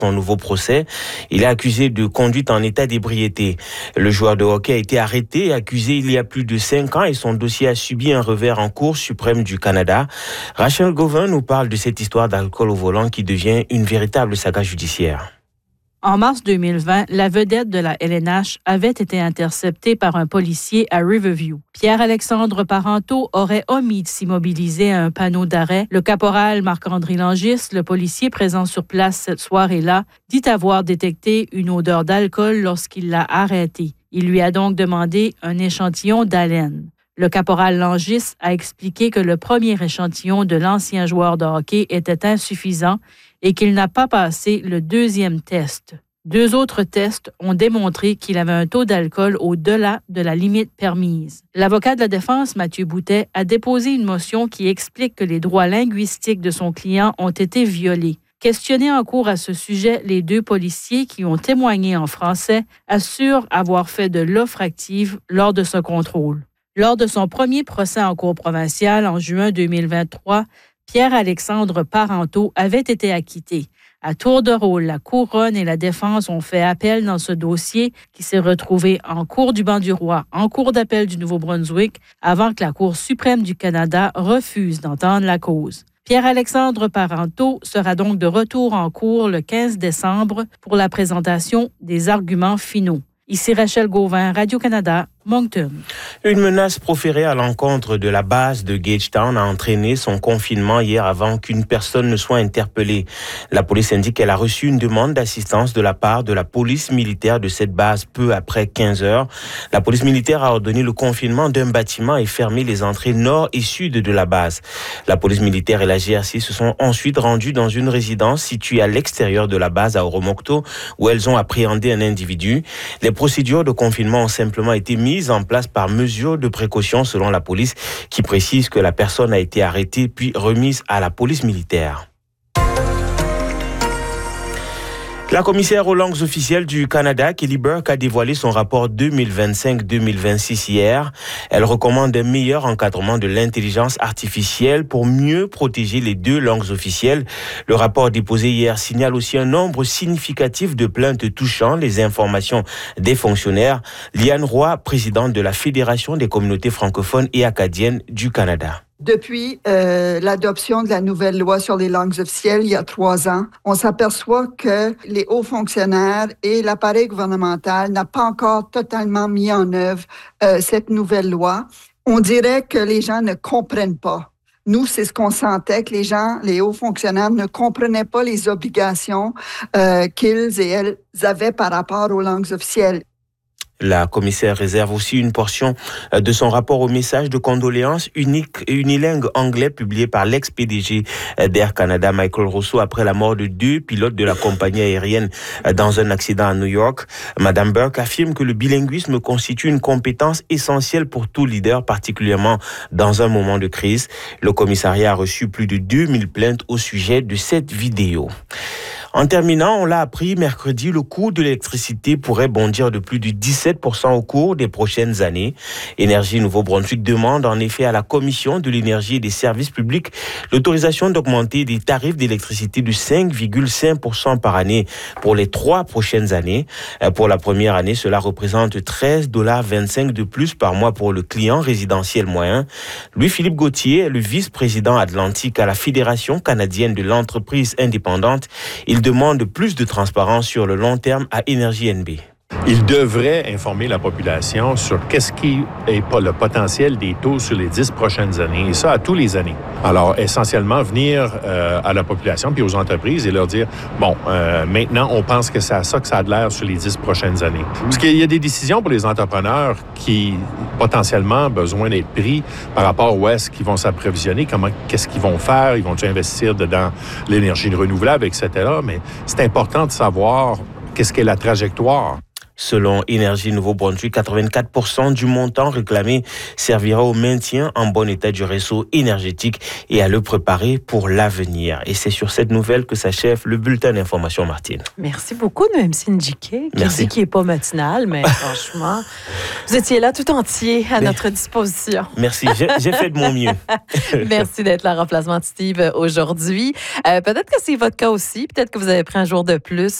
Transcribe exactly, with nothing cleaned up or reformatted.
son nouveau procès. Il est accusé de conduite en état d'ébriété. Le joueur de hockey a été arrêté et accusé il y a plus de cinq ans et son dossier a subi un revers en Cour suprême du Canada. Rachel Gauvin nous parle de cette histoire d'alcool au volant qui devient une véritable saga judiciaire. En mars deux mille vingt, la vedette de la L N H avait été interceptée par un policier à Riverview. Pierre-Alexandre Parenteau aurait omis de s'immobiliser à un panneau d'arrêt. Le caporal Marc-André Langis, le policier présent sur place cette soirée-là, dit avoir détecté une odeur d'alcool lorsqu'il l'a arrêté. Il lui a donc demandé un échantillon d'haleine. Le caporal Langis a expliqué que le premier échantillon de l'ancien joueur de hockey était insuffisant et qu'il n'a pas passé le deuxième test. Deux autres tests ont démontré qu'il avait un taux d'alcool au-delà de la limite permise. L'avocat de la défense, Mathieu Boutet, a déposé une motion qui explique que les droits linguistiques de son client ont été violés. Questionnés en cours à ce sujet, les deux policiers qui ont témoigné en français assurent avoir fait de l'offre active lors de ce contrôle. Lors de son premier procès en cour provinciale en juin deux mille vingt-trois, Pierre-Alexandre Parenteau avait été acquitté. À tour de rôle, la couronne et la défense ont fait appel dans ce dossier qui s'est retrouvé en cour du banc du roi, en cour d'appel du Nouveau-Brunswick, avant que la Cour suprême du Canada refuse d'entendre la cause. Pierre-Alexandre Parenteau sera donc de retour en cour le quinze décembre pour la présentation des arguments finaux. Ici Rachel Gauvin, Radio-Canada, Moncton. Une menace proférée à l'encontre de la base de Gagetown a entraîné son confinement hier avant qu'une personne ne soit interpellée. La police indique qu'elle a reçu une demande d'assistance de la part de la police militaire de cette base peu après quinze heures. La police militaire a ordonné le confinement d'un bâtiment et fermé les entrées nord et sud de la base. La police militaire et la G R C se sont ensuite rendues dans une résidence située à l'extérieur de la base à Oromocto où elles ont appréhendé un individu. Les procédures de confinement ont simplement été mises en place par mesure de précaution selon la police qui précise que la personne a été arrêtée puis remise à la police militaire. La commissaire aux langues officielles du Canada, Kelly Burke, a dévoilé son rapport deux mille vingt-cinq deux mille vingt-six hier. Elle recommande un meilleur encadrement de l'intelligence artificielle pour mieux protéger les deux langues officielles. Le rapport déposé hier signale aussi un nombre significatif de plaintes touchant les informations des fonctionnaires. Liane Roy, présidente de la Fédération des communautés francophones et acadiennes du Canada. Depuis euh, l'adoption de la nouvelle loi sur les langues officielles il y a trois ans, on s'aperçoit que les hauts fonctionnaires et l'appareil gouvernemental n'ont pas encore totalement mis en œuvre euh, cette nouvelle loi. On dirait que les gens ne comprennent pas. Nous, c'est ce qu'on sentait, que les gens, les hauts fonctionnaires ne comprenaient pas les obligations euh, qu'ils et elles avaient par rapport aux langues officielles. La commissaire réserve aussi une portion de son rapport au message de condoléances unique et unilingue anglais publié par l'ex-P D G d'Air Canada, Michael Rousseau, après la mort de deux pilotes de la compagnie aérienne dans un accident à New York. Madame Burke affirme que le bilinguisme constitue une compétence essentielle pour tout leader, particulièrement dans un moment de crise. Le commissariat a reçu plus de deux mille plaintes au sujet de cette vidéo. En terminant, on l'a appris mercredi, le coût de l'électricité pourrait bondir de plus de dix-sept pour cent au cours des prochaines années. Énergie Nouveau-Brunswick demande en effet à la Commission de l'énergie et des services publics l'autorisation d'augmenter des tarifs d'électricité de cinq virgule cinq pour cent par année pour les trois prochaines années. Pour la première année, cela représente treize dollars vingt-cinq de plus par mois pour le client résidentiel moyen. Louis-Philippe Gauthier est le vice-président Atlantique à la Fédération canadienne de l'entreprise indépendante. Il demande plus de transparence sur le long terme à Énergie N B. Il devrait informer la population sur qu'est-ce qui est pas le potentiel des taux sur les dix prochaines années, et ça à tous les années. Alors, essentiellement, venir euh, à la population puis aux entreprises et leur dire, bon, euh, maintenant, on pense que c'est à ça que ça a de l'air sur les dix prochaines années. Parce qu'il y a des décisions pour les entrepreneurs qui, potentiellement, ont besoin d'être pris par rapport où est-ce qu'ils vont s'approvisionner, comment, qu'est-ce qu'ils vont faire, ils vont-ils investir dedans l'énergie renouvelable, et cetera. Mais c'est important de savoir qu'est-ce qu'est la trajectoire. Selon Énergie Nouveau-Brunswick, quatre-vingt-quatre pour cent du montant réclamé servira au maintien en bon état du réseau énergétique et à le préparer pour l'avenir. Et c'est sur cette nouvelle que s'achève le bulletin d'information, Martine. Merci beaucoup, Noemsi Njike, qui Merci. dit qu'il n'est pas matinal, mais franchement, vous étiez là tout entier à notre disposition. Merci, j'ai, j'ai fait de mon mieux. Merci d'être là en remplacement de Steve aujourd'hui. Euh, peut-être que c'est votre cas aussi, peut-être que vous avez pris un jour de plus.